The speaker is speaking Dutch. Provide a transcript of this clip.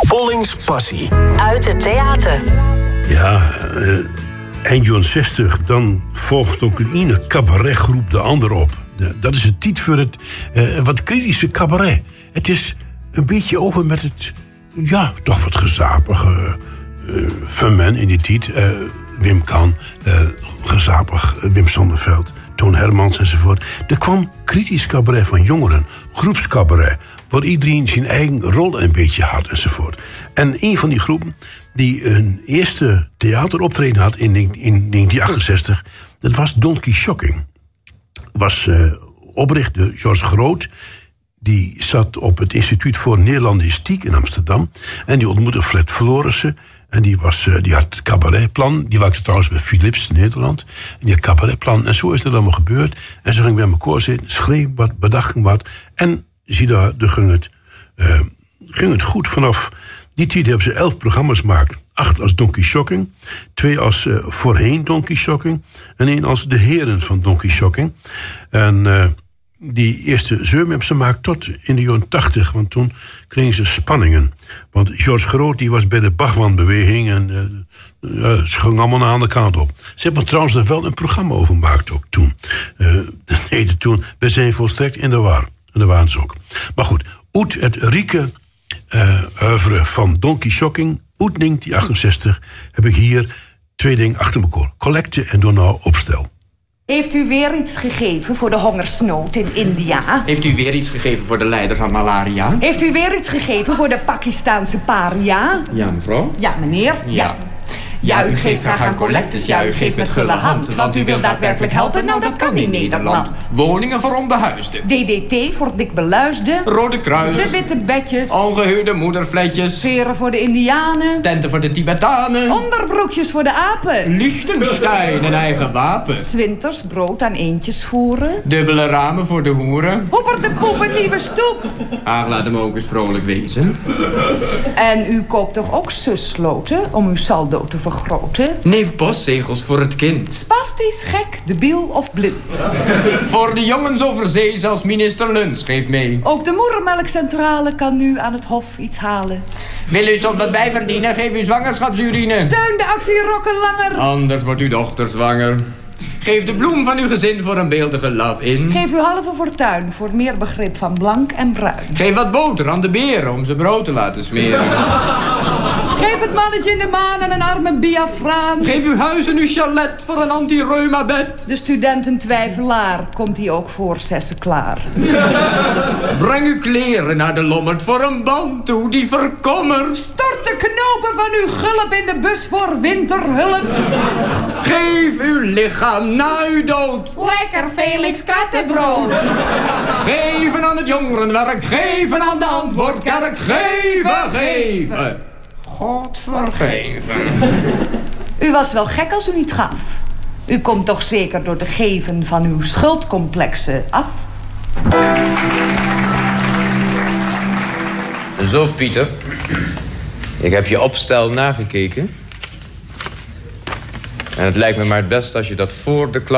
Pollings passie. Uit het theater. Ja, eind jaren 60, dan volgt ook een ene cabaretgroep de ander op. Dat is het titel voor het wat kritische cabaret. Het is een beetje over met het, ja, toch wat gezapige Vermen in die tijd. Wim Kan, gezapig Wim Sonneveld, Toon Hermans enzovoort. Er kwam kritisch cabaret van jongeren, groepscabaret, waar iedereen zijn eigen rol een beetje had enzovoort. En een van die groepen die een eerste theateroptreden had in 1968, dat was Donkey Shocking. Was opricht door George Groot. Die zat op het Instituut voor Nederlandistiek in Amsterdam. En die ontmoette Fred Florissen. En die had het cabaretplan. Die werkte trouwens bij Philips in Nederland. En die had het cabaretplan. En zo is dat allemaal gebeurd. En ze gingen bij elkaar zitten, schreef wat, bedachten wat. En zie daar, ging het goed. Vanaf die tijd hebben ze 11 programma's gemaakt. 8 als Donkey Shocking. 2 als voorheen Donkey Shocking. En 1 als de heren van Donkey Shocking. En die eerste 7 hebben ze gemaakt tot in de jaren 80. Want toen kregen ze spanningen. Want George Groot die was bij de Bachman-beweging. En ze gingen allemaal naar de andere kant op. Ze hebben trouwens er wel een programma over gemaakt ook toen. Dat heette toen We zijn volstrekt in de war. En dat waren ze ook. Maar goed, uit het rieke oeuvre van Donkey Shocking, uit 1968, heb ik hier 2 dingen achter elkaar. Collecte en daarna opstel. Heeft u weer iets gegeven voor de hongersnood in India? Heeft u weer iets gegeven voor de leiders aan malaria? Heeft u weer iets gegeven voor de Pakistaanse paria? Ja, mevrouw? Ja, meneer. Ja. Ja, u geeft graag aan collectes, ja, u geeft met gulle hand. Want u wil daadwerkelijk helpen, nou dat kan in Nederland. Woningen voor onbehuisden. DDT voor dik beluisden. Rode Kruis. De witte bedjes. Ongehuwde moedervletjes. Veren voor de Indianen. Tenten voor de Tibetanen. Onderbroekjes voor de apen. Liechtenstein een eigen wapen. 's Winters brood aan eendjes voeren. Dubbele ramen voor de hoeren. Hoeper de poep een nieuwe stoep. Ach, laat hem ook eens vrolijk wezen. En u koopt toch ook zusloten om uw saldo te vergroten? Neem postzegels voor het kind. Spastisch, gek, debiel of blind. Voor de jongens over zee, zelfs minister Luns geeft mee. Ook de moedermelkcentrale kan nu aan het hof iets halen. Wil u soms wat bijverdienen? Geef u zwangerschapsurine. Steun de actie Rokkenlanger. Anders wordt uw dochter zwanger. Geef de bloem van uw gezin voor een beeldige love-in. Geef uw halve fortuin voor meer begrip van blank en bruin. Geef wat boter aan de beren om ze brood te laten smeren. Geef het mannetje in de maan en een arme biafraan. Geef uw huis en uw chalet voor een anti-reuma-bed. De studententwijfelaar komt die ook voor 6 klaar. Breng uw kleren naar de lommerd voor een band toe die verkommert. Stort de knopen van uw gulp in de bus voor winterhulp. Geef uw lichaam na uw dood. Lekker Felix kattenbrood. Geven aan het jongerenwerk, geven aan de antwoordkerk, geven. God vergeven. U was wel gek als u niet gaf. U komt toch zeker door de geven van uw schuldcomplexen af? Zo, Pieter. Ik heb je opstel nagekeken. En het lijkt me maar het best als je dat voor de